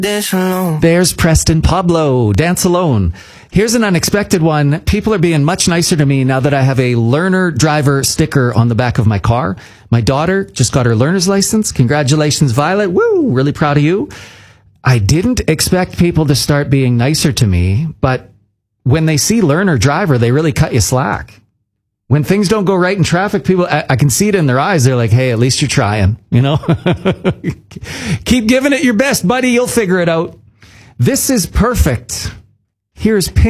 There's Preston Pablo, Dance Alone. Here's an unexpected one. People are being much nicer to me now that I have a learner driver sticker on the back of my car. My daughter just got her learner's license. Congratulations, Violet. Woo! Really proud of you. I didn't expect people to start being nicer to me, but when they see learner driver, they really cut you slack. When things don't go right in traffic, people, I can see it in their eyes. They're like, hey, at least you're trying, you know? Keep giving it your best, buddy. You'll figure it out. This is perfect. Here's Pink.